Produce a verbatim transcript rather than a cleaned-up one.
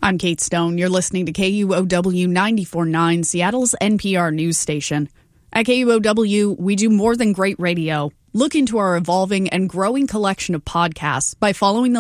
I'm Kate Stone. You're listening to K U O W ninety-four point nine, Seattle's N P R news station. At K U O W, we do more than great radio. Look into our evolving and growing collection of podcasts by following the